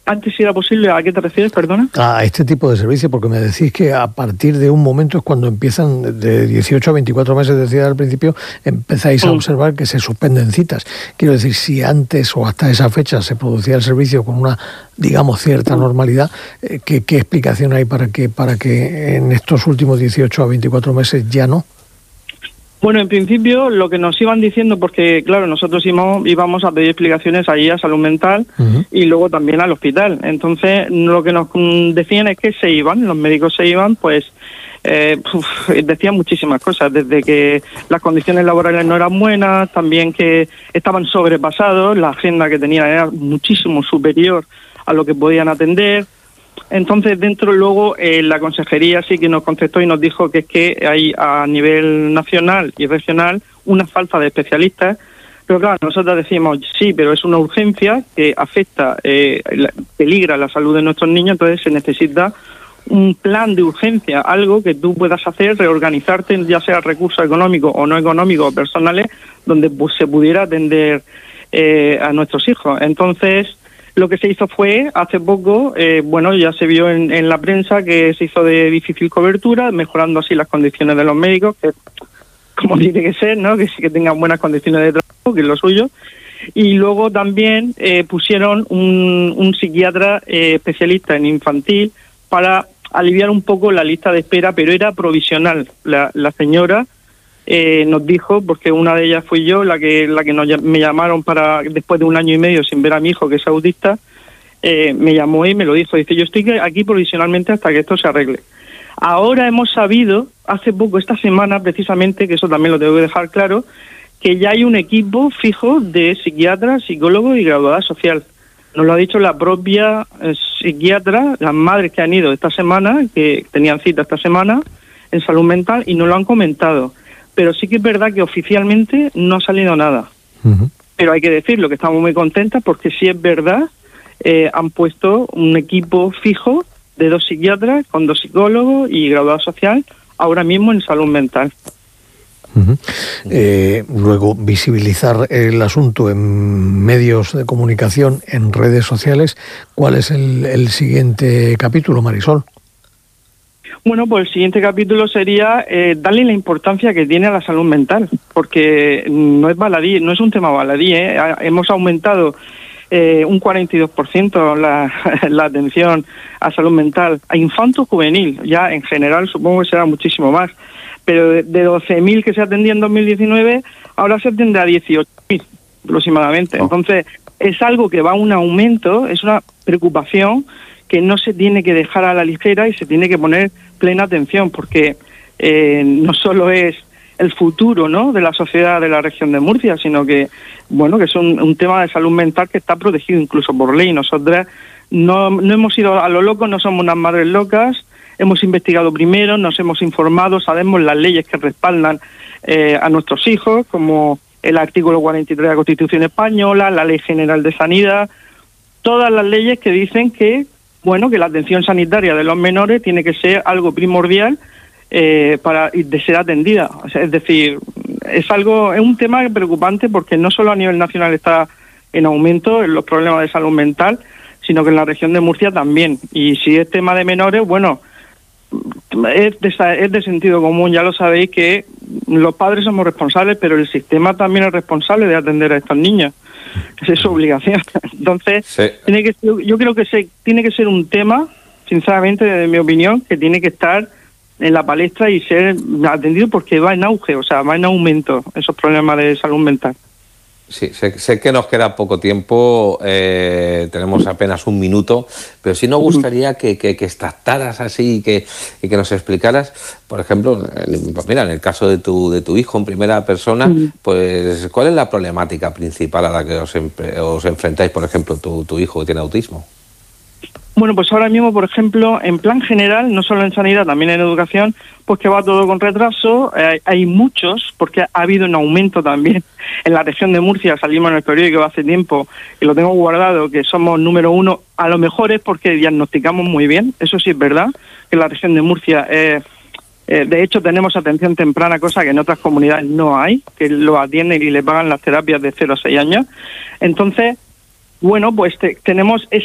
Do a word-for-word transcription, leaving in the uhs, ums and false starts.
Antes si era posible, ¿a qué te refieres, perdona? A este tipo de servicio, porque me decís que a partir de un momento es cuando empiezan, de dieciocho a veinticuatro meses, decía al principio, empezáis a Mm. observar que se suspenden citas. Quiero decir, si antes o hasta esa fecha se producía el servicio con una, digamos, cierta normalidad, eh, ¿qué, qué explicación hay para que, para que en estos últimos dieciocho a veinticuatro meses ya no? Bueno, en principio lo que nos iban diciendo, porque claro, nosotros íbamos, íbamos a pedir explicaciones allí a Salud Mental uh-huh. y luego también al hospital. Entonces, lo que nos decían es que se iban, los médicos se iban, pues eh, uf, decían muchísimas cosas, desde que las condiciones laborales no eran buenas, también que estaban sobrepasados, la agenda que tenían era muchísimo superior a lo que podían atender. Entonces, dentro luego, eh, la consejería sí que nos contestó y nos dijo que es que hay a nivel nacional y regional una falta de especialistas. Pero claro, nosotros decimos, sí, pero es una urgencia que afecta, eh, la, peligra la salud de nuestros niños, entonces se necesita un plan de urgencia, algo que tú puedas hacer, reorganizarte, ya sea recursos económicos o no económicos o personales, donde pues, se pudiera atender eh, a nuestros hijos. Entonces, lo que se hizo fue, hace poco, eh, bueno, ya se vio en, en la prensa que se hizo de difícil cobertura, mejorando así las condiciones de los médicos, que como tiene que ser, ¿no? Que, que tengan buenas condiciones de trabajo, que es lo suyo. Y luego también eh, pusieron un, un psiquiatra eh, especialista en infantil para aliviar un poco la lista de espera, pero era provisional. La, la señora Eh, nos dijo, porque una de ellas fui yo, la que la que nos, me llamaron para después de un año y medio sin ver a mi hijo, que es autista, eh, me llamó y me lo dijo. Dice, yo estoy aquí provisionalmente hasta que esto se arregle. Ahora hemos sabido, hace poco, esta semana precisamente, que eso también lo tengo que dejar claro, que ya hay un equipo fijo de psiquiatras, psicólogos y graduada social. Nos lo ha dicho la propia eh, psiquiatra, las madres que han ido esta semana, que tenían cita esta semana en salud mental, y nos lo han comentado. Pero sí que es verdad que oficialmente no ha salido nada. Uh-huh. Pero hay que decirlo, que estamos muy contentas porque sí es verdad, eh, han puesto un equipo fijo de dos psiquiatras con dos psicólogos y graduado social ahora mismo en salud mental. Uh-huh. Eh, luego, visibilizar el asunto en medios de comunicación, en redes sociales. ¿Cuál es el, el siguiente capítulo, Marisol? Bueno, pues el siguiente capítulo sería eh, darle la importancia que tiene a la salud mental, porque no es baladí, no es un tema baladí, ¿eh? Hemos aumentado eh, un cuarenta y dos por ciento la, la atención a salud mental, a infanto juvenil, ya en general supongo que será muchísimo más, pero de, de doce mil que se atendía en dos mil diecinueve, ahora se atiende a dieciocho mil aproximadamente. Oh. Entonces, es algo que va a un aumento, es una preocupación que no se tiene que dejar a la ligera y se tiene que poner plena atención, porque eh, no solo es el futuro, ¿no?, de la sociedad de la región de Murcia, sino que, bueno, que es un, un tema de salud mental que está protegido incluso por ley. Nosotras no, no hemos ido a lo loco, no somos unas madres locas, hemos investigado primero, nos hemos informado, sabemos las leyes que respaldan eh, a nuestros hijos, como el artículo cuarenta y tres de la Constitución Española, la Ley General de Sanidad, todas las leyes que dicen que bueno, que la atención sanitaria de los menores tiene que ser algo primordial eh, para de ser atendida. O sea, es decir, es algo, es un tema preocupante porque no solo a nivel nacional está en aumento en los problemas de salud mental, sino que en la región de Murcia también. Y si es tema de menores, bueno, es de, es de sentido común, ya lo sabéis que los padres somos responsables, pero el sistema también es responsable de atender a estos niños. Esa es su obligación. Entonces, sí. tiene que ser, yo creo que se, tiene que ser un tema, sinceramente, desde mi opinión, que tiene que estar en la palestra y ser atendido porque va en auge, o sea, va en aumento esos problemas de salud mental. Sí, sé, sé que nos queda poco tiempo, eh, tenemos apenas un minuto, pero sí nos gustaría que, que, que extractaras así y que, y que nos explicaras, por ejemplo, pues mira, en el caso de tu, de tu hijo en primera persona, uh-huh. pues ¿cuál es la problemática principal a la que os, os enfrentáis, por ejemplo, tu, tu hijo que tiene autismo? Bueno, pues ahora mismo, por ejemplo, en plan general, no solo en sanidad, también en educación, pues que va todo con retraso. Eh, hay muchos, porque ha habido un aumento también. En la región de Murcia salimos en el periódico hace tiempo, y lo tengo guardado, que somos número uno. A lo mejor es porque diagnosticamos muy bien, eso sí es verdad, que en la región de Murcia, eh, eh, de hecho, tenemos atención temprana, cosa que en otras comunidades no hay, que lo atienden y le pagan las terapias de cero a seis años. Entonces, bueno, pues te, tenemos